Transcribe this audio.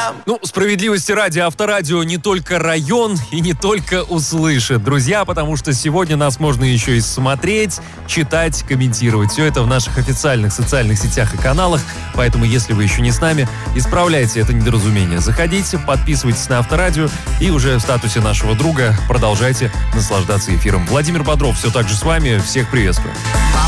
Ну, справедливости ради, Авторадио не только район и не только услышит, друзья, потому что сегодня нас можно еще и смотреть, читать, комментировать. Все это в наших официальных социальных сетях и каналах, поэтому, если вы еще не с нами, исправляйте это недоразумение. Заходите, подписывайтесь на Авторадио и уже в статусе нашего друга продолжайте наслаждаться эфиром. Владимир Бодров все так же с вами. Всех приветствую.